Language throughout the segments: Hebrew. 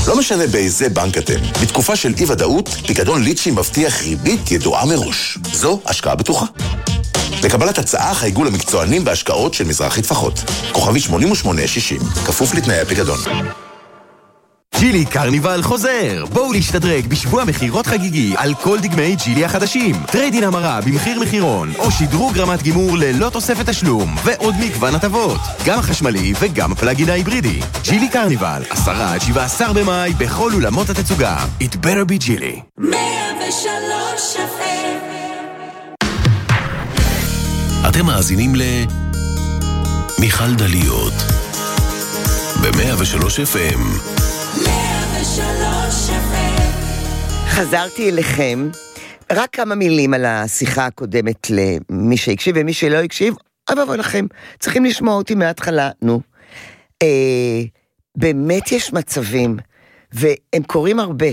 לא משנה באיזה בנק אתם. בתקופה של אי-ודאות, פיקדון ליצ'י מבטיח ריבית ידועה מראש. זו השקעה בטוחה. לקבלת הצעה חייגו למקצוענים בהשקעות של מזרחי טפחות. כוכבי 8860, כפוף לתנאי הפיקדון. ג'ילי קרניבל חוזר. בואו להשתדרג בשבוע מחירות חגיגי על כל דגמי ג'ילי החדשים. טריידין המרה במחיר מחירון, או שדרוג רמת גימור ללא תוספת תשלום, ועוד מגוון הטבות. גם החשמלי וגם הפלאגין ההיברידי. ג'ילי קרניבל, 10-17 במאי בכל אולמות התצוגה. It better be ג'ילי. 103 FM. אתם מאזינים מיכל דליות ב-103 FM. חזרתי אליכם, רק כמה מילים על השיחה הקודמת למי שהקשיב ומי שלא הקשיב, אבל לכם, צריכים לשמוע אותי מההתחלה, נו. באמת יש מצבים, והם קוראים הרבה,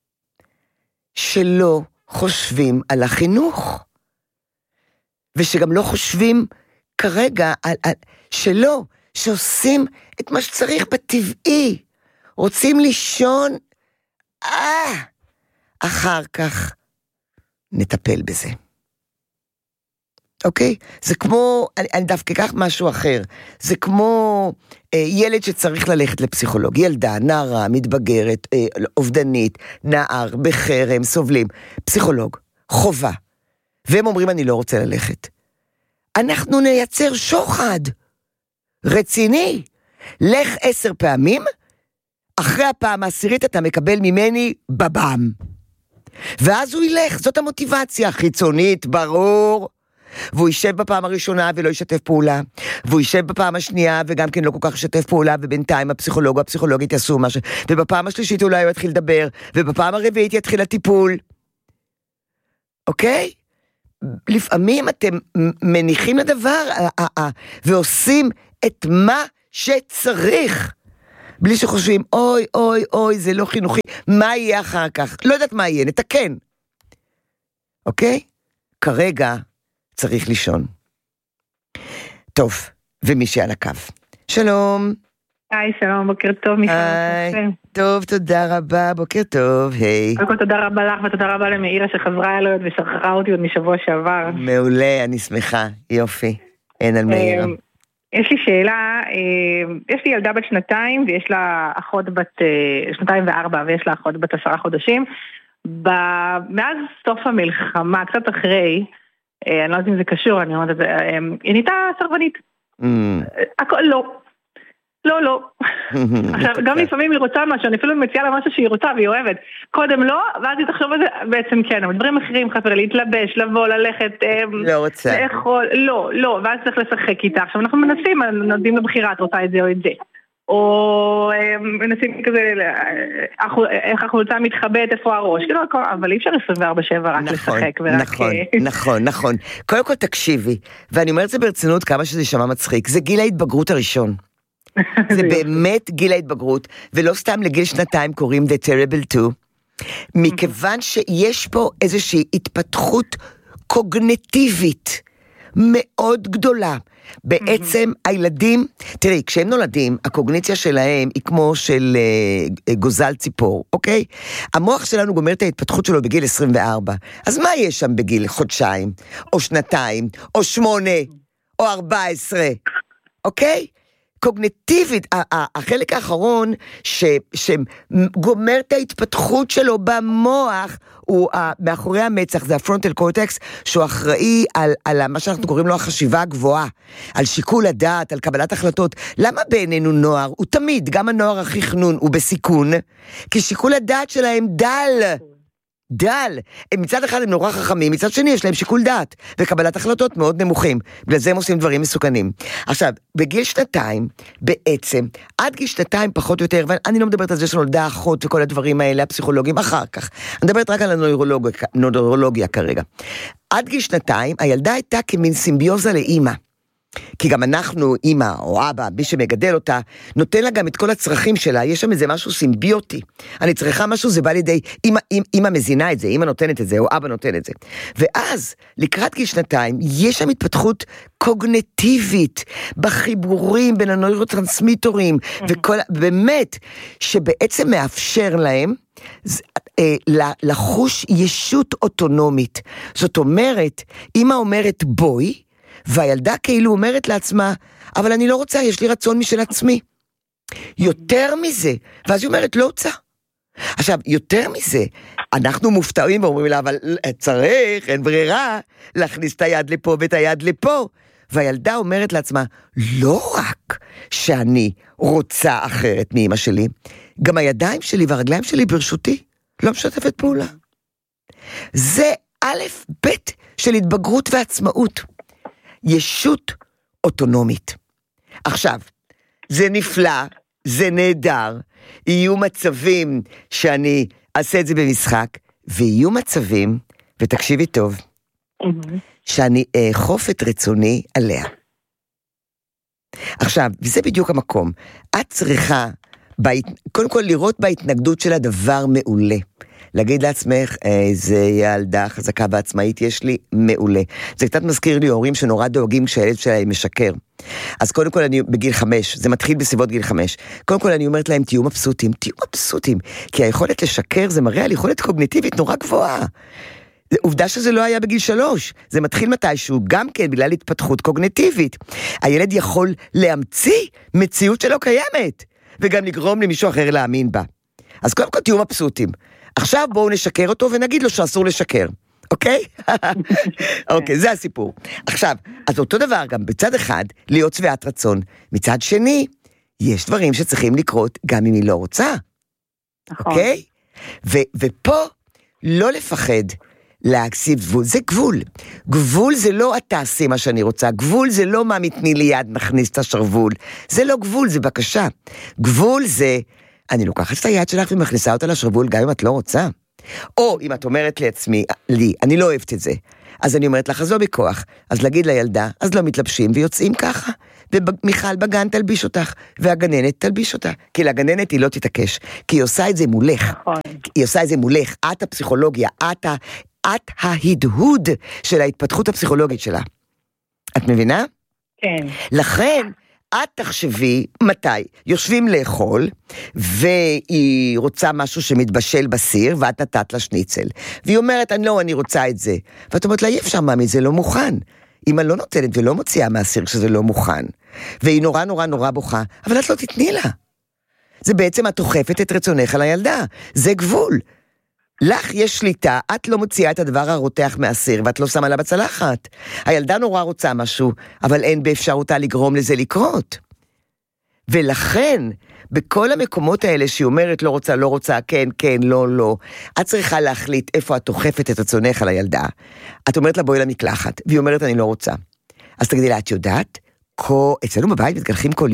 שלא חושבים על החינוך, ושגם לא חושבים כרגע שלא, שעושים את מה שצריך בטבעי, רוצים לישון, אחר כך נטפל בזה. אוקיי? זה כמו, אני דווקא כך משהו אחר, זה כמו ילד שצריך ללכת לפסיכולוג, ילדה, נערה, מתבגרת, אובדנית, נער, בחרם, סובלים, פסיכולוג, חובה. והם אומרים אני לא רוצה ללכת. אנחנו נייצר שוחד, רציני, לך 10 פעמים, אחרי הפעם העשירית אתה מקבל ממני בבם. ואז הוא ילך, זאת המוטיבציה חיצונית, ברור. והוא יישב בפעם הראשונה ולא ישתף פעולה. והוא יישב בפעם השנייה וגם כן לא כל כך ישתף פעולה, ובינתיים הפסיכולוג או הפסיכולוגית יעשו משהו. ובפעם השלישית אולי הוא יתחיל לדבר, ובפעם הרביעית יתחיל הטיפול. אוקיי? לפעמים אתם מניחים לדבר ועושים את מה שצריך. בלי שחושבים, אוי, אוי, אוי, זה לא חינוכי. מה יהיה אחר כך? לא יודעת מה יהיה, נתקן. אוקיי? כרגע צריך לישון. טוב, ומי שעל הקו. שלום. היי, שלום, בוקר טוב, מיכל. היי, טוב, תודה רבה, בוקר טוב, היי. קודם כל תודה רבה לך ותודה רבה למאירה שחזרה אלוהות ושכחה אותי עוד משבוע שעבר. מעולה, אני שמחה, יופי. אין על מאירה. יש לי שאלה, יש לי ילדה בת 2 ויש לה אחות בת 2 ו4 ויש לה אחות בת 10 חודשים. מאז סוף המלחמה, קצת אחרי, אני לא יודעת אם זה קשור, אני אומרת את זה, היא נהייתה סרבנית. הכל לא. לא. עכשיו, גם לפעמים היא רוצה משהו, אני אפילו מציעה לה משהו שהיא רוצה והיא אוהבת. קודם לא, ואז היא תחשוב על זה, בעצם כן, אבל דברים אחרים, חסר להתלבש, לבוא, ללכת, לא רוצה. לאכול, לא, ואז צריך לשחק איתה. עכשיו, אנחנו מנסים, נותנים לבחירה, את רוצה את זה או את זה. או מנסים כזה, איך החולצה מתחבאת, איפה הראש, אבל אי אפשר 24/7 רק לשחק ורק... נכון. קודם כל תקשיבי, ואני אומרת זה ברצינות כמה שזה שמע מצחיק, זה גיל ההתבגרות הראשון. זה באמת גיל ההתבגרות, ולא סתם לגיל 2 קוראים The Terrible 2, מכיוון שיש פה איזושהי התפתחות קוגניטיבית מאוד גדולה. בעצם הילדים, תראי, כשהם נולדים, הקוגניציה שלהם היא כמו של גוזל ציפור, אוקיי? המוח שלנו גומר את ההתפתחות שלו בגיל 24, אז מה יש שם בגיל חודשיים, או 2, או 8, או 14, אוקיי? קוגניטיבית, החלק האחרון שגומר את ההתפתחות שלו במוח, הוא מאחורי המצח, זה הפרונטל קורטקס, שהוא אחראי על מה שאנחנו קוראים לו החשיבה הגבוהה, על שיקול הדעת, על קבלת החלטות. למה בעינינו נוער? הוא תמיד, גם הנוער הכי חנון, הוא בסיכון, כי שיקול הדעת שלהם דל. מצד אחד הם נורא חכמים, מצד שני יש להם שיקול דעת, וקבלת החלטות מאוד נמוכים, בגלל זה הם עושים דברים מסוכנים. עכשיו, בגיל 2, בעצם, עד גיל 2 פחות או יותר, ואני לא מדברת על זה שנולדה אחות וכל הדברים האלה, הפסיכולוגים אחר כך, אני מדברת רק על הנוירולוגיה כרגע. עד גיל 2, הילדה הייתה כמין סימביוזה לאמא. כי גם אנחנו, אמא או אבא, מי שמגדל אותה, נותן לה גם את כל הצרכים שלה, יש שם איזה משהו סימביוטי. אני צריכה משהו, זה בא לידי, אמא מזינה את זה, אמא נותנת את זה, או אבא נותן את זה. ואז, לקראת גיל 2, יש שם התפתחות קוגניטיבית, בחיבורים בין הנוירוטרנסמיטורים, וכל, באמת, שבעצם מאפשר להם, לחוש ישות אוטונומית. זאת אומרת, אמא אומרת בואי, והילדה כאילו אומרת לעצמה, אבל אני לא רוצה, יש לי רצון משל עצמי. יותר מזה, ואז היא אומרת, לא רוצה. עכשיו, יותר מזה, אנחנו מופתעים ואומרים לה, אבל צריך, אין ברירה, להכניס את היד לפה ואת היד לפה. והילדה אומרת לעצמה, לא רק שאני רוצה אחרת מאמא שלי, גם הידיים שלי והרגליים שלי ברשותי, לא משתפת פעולה. זה א' ב' של התבגרות ועצמאות. ישות אוטונומית. עכשיו, זה נפלא, זה נהדר, יהיו מצבים שאני אעשה את זה במשחק, ויהיו מצבים, ותקשיבי טוב, שאני אאכוף את רצוני עליה. עכשיו, וזה בדיוק המקום, את צריכה, קודם כל לראות בהתנגדות של הדבר מעולה. להגיד לעצמך, איזה ילדה חזקה ועצמאית יש לי, מעולה. זה קצת מזכיר לי הורים שנורא דואגים כשהילד שלהם משקר. אז קודם כל אני בגיל 5, זה מתחיל בסביבות גיל 5. קודם כל אני אומרת להם, תהיו מבסוטים, כי היכולת לשקר זה מראה על יכולת קוגניטיבית נורא גבוהה. עובדה שזה לא היה בגיל 3, זה מתחיל מתישהו, גם כן בגלל התפתחות קוגניטיבית. הילד יכול להמציא מציאות שלא קיימת, וגם לגרום למישהו אחר להאמין בה. אז קודם כל תהיו מבסוטים. עכשיו בואו נשקר אותו ונגיד לו שאסור לשקר, אוקיי? אוקיי, זה הסיפור. עכשיו, אז אותו דבר גם בצד אחד, להיות שבעת רצון. מצד שני, יש דברים שצריכים לקרות גם אם היא לא רוצה. אוקיי? ופה לא לפחד להקסיב גבול, זה גבול. גבול זה לא אתה עושה מה שאני רוצה, גבול זה לא מה מתני לי יד נכניס את השרוול, זה לא גבול, זה בקשה. גבול זה, אני לוקחת את היד שלך ומכניסה אותה לשרוול גם אם את לא רוצה. או אם את אומרת לעצמי, אני לא אוהבת את זה, אז אני אומרת לך, אז לא בכוח, אז להגיד לילדה, אז לא מתלבשים ויוצאים ככה, ומיכל בגן תלביש אותך, והגננת תלביש אותה, כי לגננת היא לא תתעקש, כי היא עושה את זה מולך, היא עושה את זה מולך, את הפסיכולוגיה, את ההדהוד של ההתפתחות הפסיכולוגית שלה. את מבינה? כן. לכן, את תחשבי מתי יושבים לאכול, והיא רוצה משהו שמתבשל בסיר, ואת נתת לה שניצל. והיא אומרת, אני רוצה את זה. ואת אומרת לה, אי אפשר מאמי, זה לא מוכן. אמא לא נותנת ולא מוציאה מהסיר כשזה לא מוכן. והיא נורא בוכה, אבל את לא תתני לה. זה בעצם את אוכפת את רצונך על הילדה. זה גבול. לך יש שליטה, את לא מוציאה את הדבר הרותח מהסיר, ואת לא שמה לה בצלחת. הילדה נורא רוצה משהו, אבל אין באפשרותה לגרום לזה לקרות. ולכן, בכל המקומות האלה שהיא אומרת לא רוצה, כן, לא, את צריכה להחליט איפה את אוכפת את רצונך על הילדה. את אומרת לה בואי למקלחת, והיא אומרת אני לא רוצה. אז תגידי לה, את יודעת? אצלנו בבית מתגלחים כל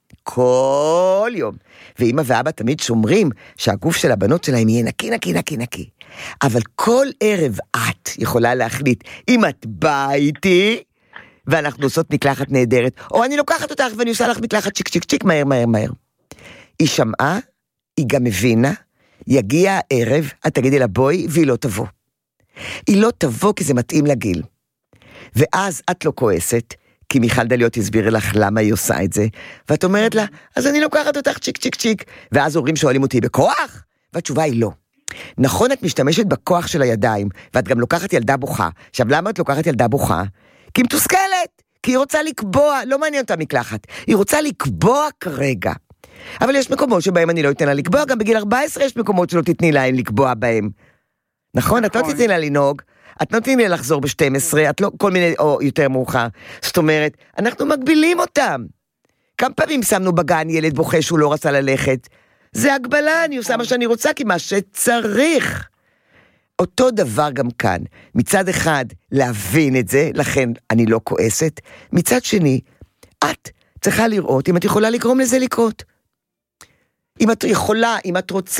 יום. ואמא ואבא תמיד שומרים שהגוף של הבנות שלהם יהיה נקי. אבל כל ערב את יכולה להחליט, אם את באה איתי, ואנחנו עושות מקלחת נהדרת, או אני לוקחת אותך ואני עושה לך מקלחת צ'יק, מהר. היא שמעה, היא גם מבינה, יגיע הערב, את תגידי לה בואי, והיא לא תבוא. היא לא תבוא כי זה מתאים לגיל. ואז את לא כועסת, כי מיכל דליות הסביר לך למה היא עושה את זה, ואת אומרת לה, אז אני לוקחת אותך צ'יק, ואז הורים שואלים אותי, בכוח? והתשובה היא לא. נכון, את משתמשת בכוח של הידיים, ואת גם לוקחת ילדה בוכה. עכשיו, למה את לוקחת ילדה בוכה? כי היא מתוסכלת, כי היא רוצה לקבוע, לא מעניין אותה מקלחת, היא רוצה לקבוע כרגע. אבל יש מקומות שבהם אני לא אתן לה לקבוע, גם בגיל 14 יש מקומות שלא תתני להם לקבוע בהם. נכון, את לא תתני לה לנהוג, את לא תתני לה לחזור ב-12, את לא, כל מיני, או יותר מאוחר. זאת אומרת, אנחנו מגבילים אותם. כמה פעמים שמנו בגן ילד בוכה שהוא לא רצה ללכת? זה הגבלה, אני עושה מה שאני רוצה, כי מה שצריך. אותו דבר גם כאן. מצד אחד, להבין את זה, לכן אני לא כועסת. מצד שני, את צריכה לראות אם את יכולה לגרום לזה לקרות. אם את יכולה, אם את רוצה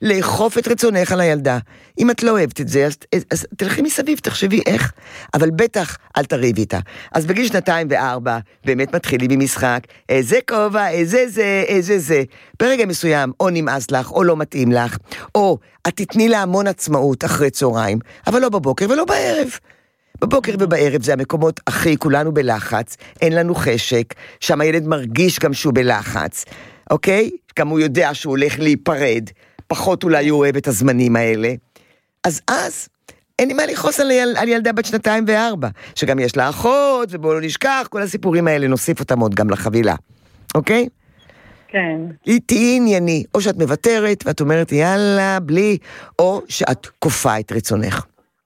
לאכוף את רצונך על הילדה. אם את לא אוהבת את זה, אז תלכי מסביב, תחשבי איך, אבל בטח אל תריבי איתה. אז בגיל 2 ו4, באמת מתחילים במשחק, איזה כובע, איזה זה, איזה זה. ברגע מסוים, או נמאס לך, או לא מתאים לך, או את תתני לה המון עצמאות אחרי צהריים, אבל לא בבוקר ולא בערב. בבוקר ובערב זה המקומות הכי, כולנו בלחץ, אין לנו חשק, שם הילד מרגיש גם שהוא בלחץ, אוקיי? גם הוא יודע שהוא הולך להיפרד, פחות אולי הוא אוהב את הזמנים האלה. אז אין לי מה לכעוס על ילדה בת 2 ו4, שגם יש לה אחות, ובואו לא נשכח, כל הסיפורים האלה נוסיף אותם עוד גם לחבילה, אוקיי? כן. תהי ענייני, או שאת מוותרת ואת אומרת יאללה, בלי, או שאת כופה את רצונך.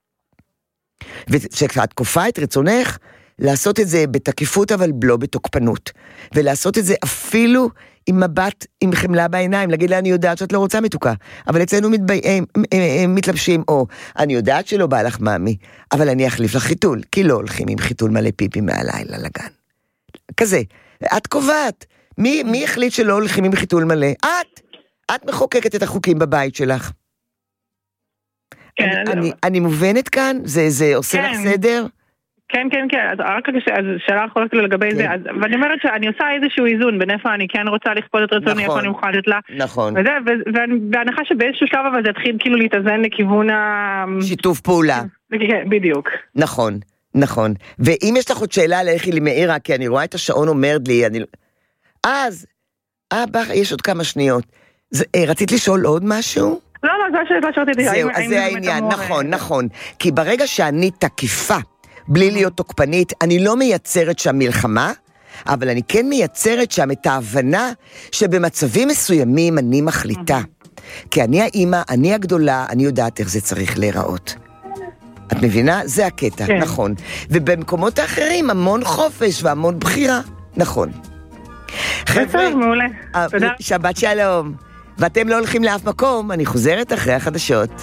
וכשאת כופה את רצונך, לעשות את זה בתקיפות אבל לא בתוקפנות. ולעשות את זה אפילו עם מבט, עם חמלה בעיניים, להגיד לה אני יודעת שאת לא רוצה מתוקה, אבל אצלנו מתלבשים, או אני יודעת שלא בא לך מאמי, אבל אני אחליף לך חיתול, כי לא הולכים עם חיתול מלא פיפי מהלילה לגן. כזה, את קובעת. מי החליט שלא הולכים עם חיתול מלא? את מחוקקת את החוקים בבית שלך. אני מובנת כאן? זה עושה לך סדר? כן, רק שאלה אחרונה לגבי זה, ואני אומרת שאני עושה איזשהו איזון, בין איפה אני כן רוצה לכפות את רצוני, איפה אני מוכנת לה. נכון. ובהנחה שבאיזשהו שלב אבל זה התחיל כאילו להתאזן לכיוון שיתוף פעולה. בדיוק. נכון. ואם יש לך עוד שאלה לאיך היא מאירה, כי אני רואה את השעון אומרת לי, אז, יש עוד כמה שניות. רצית לשאול עוד משהו? לא, זה השאלה שרציתי. זהו, אז זה העניין, נכון. כי ברגע שאני תקיפה, בלי להיות תוקפנית, אני לא מייצרת שם מלחמה, אבל אני כן מייצרת שם את ההבנה שבמצבים מסוימים אני מחליטה. כי אני האמא, אני הגדולה, אני יודעת איך זה צריך להיראות. את מבינה? זה הקטע, נכון. ובמקומות האחרים המון חופש והמון בחירה, נכון. חבר'ה, מעולה. תודה. שבת שלום. ואתם לא הולכים לאף מקום, אני חוזרת אחרי החדשות.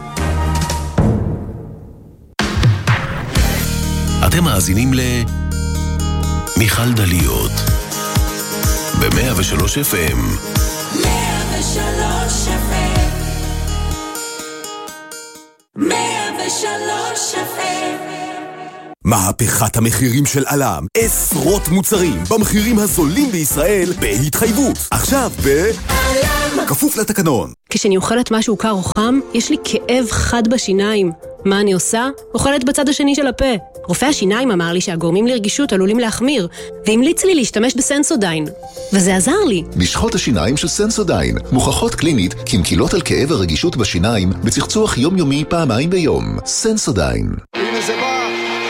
אתם מאזינים מיכל דליות ב-103 FM. 103 FM. 103 FM. מהפכת המחירים של אלם, עשרות מוצרים במחירים הזולים בישראל בהתחייבות. עכשיו אלם, כפוף לתקנון. כשאני אוכלת משהו קר או חם, יש לי כאב חד בשיניים. מה אני עושה? אוכלת בצד השני של הפה. רופא השיניים אמר לי שהגורמים לרגישות עלולים להחמיר, והמליץ לי להשתמש בסנסודיין. וזה עזר לי. משחות השיניים של סנסודיין מוכחות קלינית כמקילות על כאב הרגישות בשיניים בצחצוח יומיומי פעמיים ביום. סנסודיין. הנה זה בא!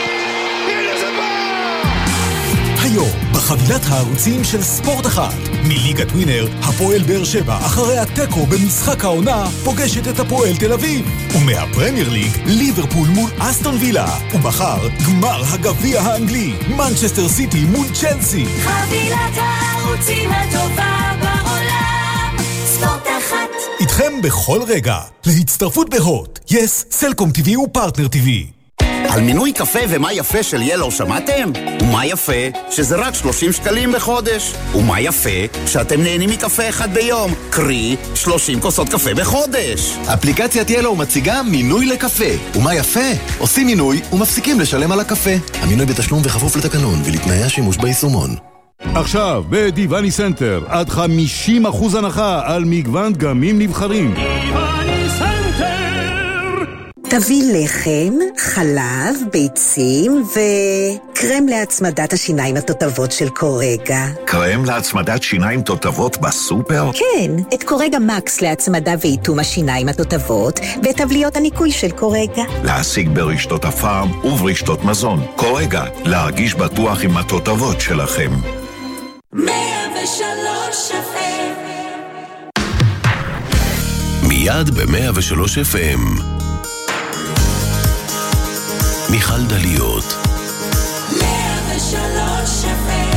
היום, בחבילת הערוצים של ספורט אחת, מליגת ווינר, הפועל באר שבע אחרי הטקו במשחק העונה פוגשת את הפועל תל אביב. ומהפרמייר ליג, ליברפול מול אסטון וילה. ומחר, גמר הגביע האנגלי, מנצ'סטר סיטי מול צ'לסי. חבילת הערוצים הטובה בעולם, ספורט אחת. איתכם בכל רגע, להצטרפות בהוט, יס, סלקום TV ופרטנר TV. על מינוי קפה ומה יפה של ילו שמעתם? ומה יפה? שזה רק 30 שקלים בחודש. ומה יפה? שאתם נהנים מקפה אחד ביום. קרי, 30 כוסות קפה בחודש. אפליקציית ילו מציגה מינוי לקפה. ומה יפה? עושים מינוי ומפסיקים לשלם על הקפה. המינוי בתשלום וחפוף לתקנון ולתנאי השימוש ביישומון. עכשיו בדיווני סנטר עד 50% הנחה על מגוון דגמים נבחרים. תביא לחם, חלב, ביצים וקרם להצמדת השיניים התותבות של קורגה. קרם להצמדת שיניים תותבות בסופר? כן, את קורגה מקס להצמדה ואיתום השיניים התותבות וטבליות הניקוי של קורגה. להשיג ברשתות הפארם וברשתות מזון. קורגה, להרגיש בטוח עם התותבות שלכם. 103 FM. מיד ב-103 FM. מיכל דליות 103 FM.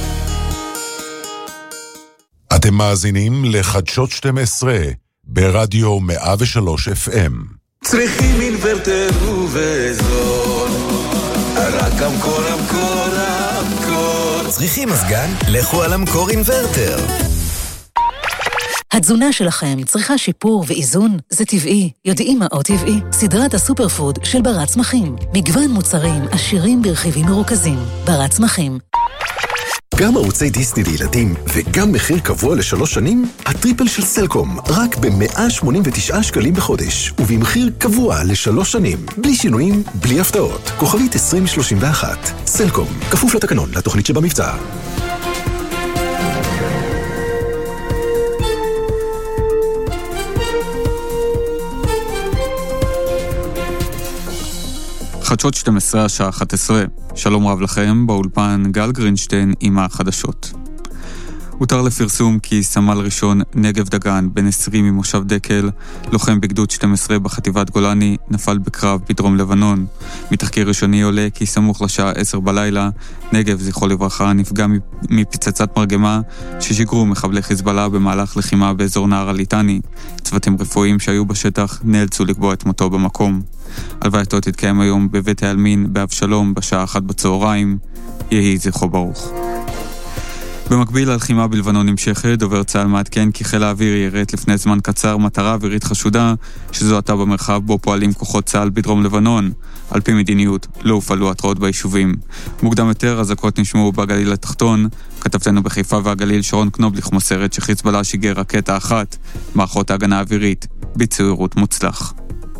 אתם מאזינים לחדשות 12 ברדיו 103 FM. צריכים אינוורטר ובזול, רק המקור. צריכים מזגן? לכו על המקור אינוורטר. התזונה שלכם צריכה שיפור ואיזון? זה טבעי. יודעים מה עוד טבעי? סדרת הסופר פוד של ברת צמחים. מגוון מוצרים עשירים ברכיבים מרוכזים. ברת צמחים. גם ערוצי דיסני לילדים וגם מחיר קבוע ל3 שנים? הטריפל של סלקום, רק ב-189 שקלים בחודש, ובמחיר קבוע ל3 שנים, בלי שינויים, בלי הפתעות. כוכבית 2031. סלקום, כפוף לתקנון, לתוכנית שבמבצע. חדשות 12 השעה 11. שלום רב לכם, באולפן גל גרינשטיין עם החדשות. הותר לפרסום כי סמל ראשון נגב דגן, בן 20 ממושב דקל, לוחם בגדוד 12 בחטיבת גולני, נפל בקרב בדרום לבנון. מתחקיר ראשוני עולה כי סמוך לשעה 10 בלילה, נגב, זכרו לברכה, נפגע מפצצת מרגמה ששיגרו מחבלי חיזבאללה במהלך לחימה באזור נהר הליטני. צוותים רפואיים שהיו בשטח נאלצו לקבוע את מותו במקום. הלווייתו תתקיים היום בבית העלמין באבשלום בשעה 1 בצהריים. יהי זכרו ברוך. במקביל ללחימה בלבנון נמשכת, דובר צה"ל מעדכן כי חיל האוויר ירט לפני זמן קצר מטרה אווירית חשודה שזוהתה במרחב בו פועלים כוחות צה"ל בדרום לבנון. על פי מדיניות לא הופעלו התראות ביישובים. מוקדם יותר אזעקות נשמעו בגליל התחתון. כתבתנו בחיפה והגליל שרון קנובליך מוסרת שחיזבאללה שיגר רקטה אחת. מערכות ההגנה האווירית ביצעו יירוט מוצלח.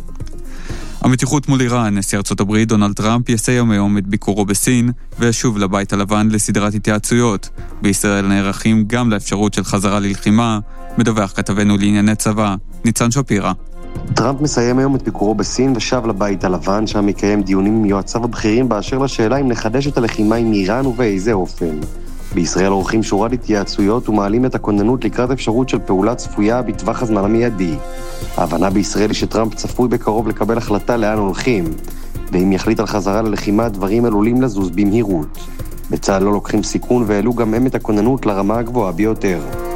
המתיחות מול איראן, נשיא ארצות הברית דונלד טראמפ יסיים היום את ביקורו בסין וישוב לבית הלבן לסדרת התייעצויות. בישראל נערכים גם לאפשרות של חזרה ללחימה, מדווח כתבנו לענייני צבא, ניצן שפירא. טראמפ מסיים היום את ביקורו בסין ושב לבית הלבן, שם יקיים דיונים עם יועציו הבכירים באשר לשאלה אם לחדש את הלחימה עם איראן ובאיזה אופן. בישראל עורכים שורת התייעצויות ומעלים את הכוננות לקראת אפשרות של פעולה צפויה בטווח הזמן המיידי. ההבנה בישראל היא שטראמפ צפוי בקרוב לקבל החלטה לאן הולכים, ואם יחליט על חזרה ללחימה, דברים עלולים לזוז במהירות. בצה"ל לא לוקחים סיכון והעלו גם הם את הכוננות לרמה הגבוהה ביותר.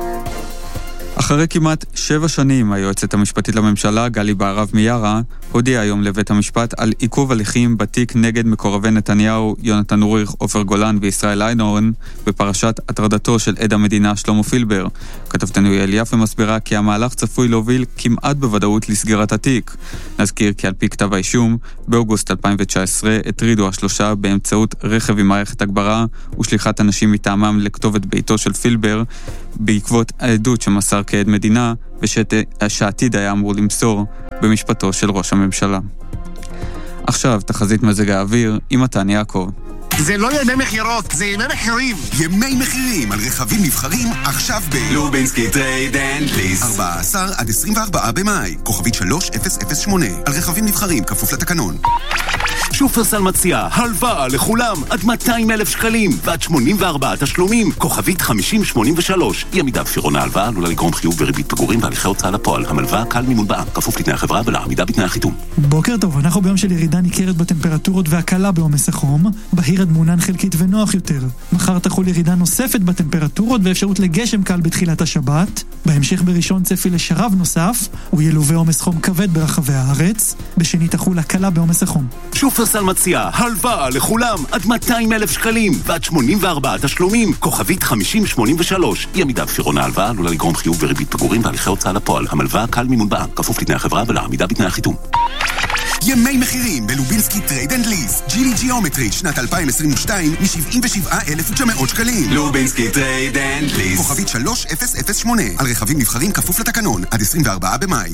אחרי כמעט 7 שנים, היועצת המשפטית לממשלה, גלי בהרב מיארה, הודיעה היום לבית המשפט על עיכוב הליכים בתיק נגד מקורבי נתניהו, יונתן אוריך, עופר גולן וישראל איינהורן, בפרשת הטרדתו של עד המדינה שלמה פילבר. כתבתנו יעל יפה מסבירה כי המהלך צפוי להוביל כמעט בוודאות לסגירת התיק. נזכיר כי על פי כתב האישום, באוגוסט 2019 הטרידו השלושה באמצעות רכב עם מערכת הגברה ושליחת אנשים מטעמם לכתובת ביתו של פילבר, בעקבות העדות שמסר כעד מדינה ושהעתיד היה אמור למסור במשפטו של ראש הממשלה. עכשיו תחזית מזג האוויר עם מתן יעקב. זה לא ימי מחירות, זה ימי מחירים. ימי מחירים על רכבים נבחרים עכשיו לובינסקי טרייד אנד ליס. 14 עד 24 במאי. כוכבית 3008. על רכבים נבחרים כפוף לתקנון. שופרסל מציע הלוואה לכולם עד 200,000 שקלים ועד 84 תשלומים. כוכבית 5083. אי עמידה בפירעון ההלוואה עלולה לגרום חיוב בריבית פיגורים והליכי הוצאה לפועל. המלווה קל מימון בע"מ, כפוף לתנאי החברה ולעמידה בתנאי החיתום. בוקר טוב, אנחנו ביום של ירידה ניכרת בטמפרטורות והקלה בעומס החום. בהיר עד מעונן חלקית ונוח יותר. מחר תחול ירידה נוספת בטמפרטורות ואפשרות לגשם קל בתחילת השבת. בהמשך בראשון צפי לשרב נוסף, הוא ילווה עומס חום כבד ברחבי הארץ. בשני תחול הקלה בעומס החום. שופרסל מציע הלוואה לכולם עד 200,000 שקלים ועד 84 תשלומים. כוכבית 5083. אי עמידה בפירעון ההלוואה עלולה לגרום חיוב בריבית פיגורים והליכי הוצאה לפועל. המלווה קל מימון בע"מ, כפוף לתנאי החברה ולעמידה בתנאי החיתום. ימי מחירים בלובינסקי טרייד אנד ליס. ג'ילי ג'יאומטרי שנת 2022 מ-77,900 שקלים. לובינסקי טרייד אנד ליס. כוכבית 3008. על רכבים נבחרים כפוף לתקנון עד 24 במאי.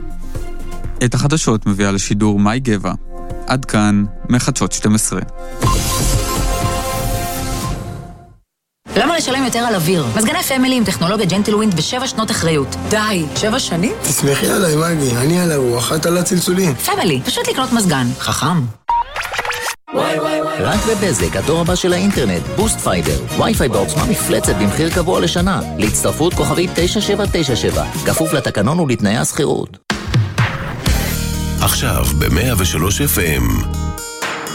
את החדשות מביאה לשידור מאי גבע. עד כאן מחדשות 12. למה לשלם יותר על אוויר? מזגני פמילי עם טכנולוגיה ג'נטלווינד ב7 שנות אחריות. די, 7 שנים? תסמכי עליי, מגי, אני על הרוח, את על הצלצולים. פמילי, פשוט לקנות מזגן. חכם. רק בבזק, הדור הבא של האינטרנט, בוסט פייבר, וי-פיי בעוצמה מפלצת במחיר קבוע לשנה. להצטרפות כוכבית 9797, כפוף לתקנון ולתנאי הסחירות. עכשיו ב-103 FM